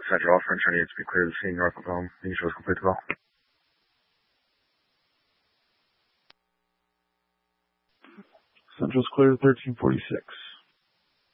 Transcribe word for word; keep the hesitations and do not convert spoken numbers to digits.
Central, French needs to be clear to the scene north of home. The usual is complete to go. Central's clear, thirteen forty-six.